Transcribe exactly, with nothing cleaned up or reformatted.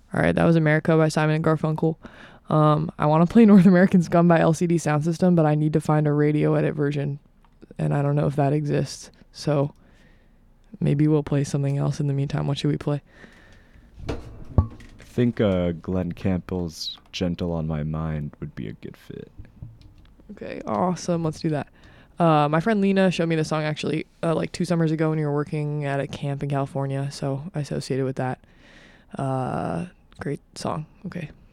All right, that was America by Simon and Garfunkel. Um, I want to play North American Scum by L C D Sound System, but I need to find a radio edit version, and I don't know if that exists. So maybe we'll play something else in the meantime. What should we play? I think uh, Glenn Campbell's Gentle on My Mind would be a good fit. Okay, awesome. Let's do that. Uh, my friend Lena showed me the song actually uh, like two summers ago when we were working at a camp in California, so I associated with that. Uh, great song. Okay.